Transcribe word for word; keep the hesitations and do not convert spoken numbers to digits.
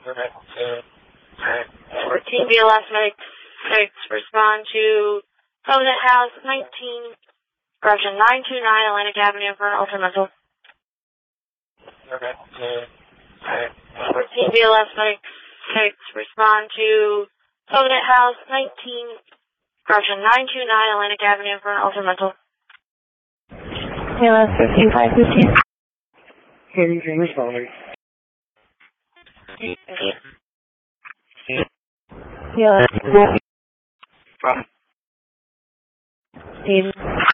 fourteen B L S medic six, respond to Covenant House nineteen, correction, nine two nine Atlantic Avenue for an ultramental. fourteen B L S medic six, respond to Covenant House nineteen, correction, nine two nine Atlantic Avenue for an ultramental. B L S fifteen five fifteen. Anything responding. B L S Five. Steve.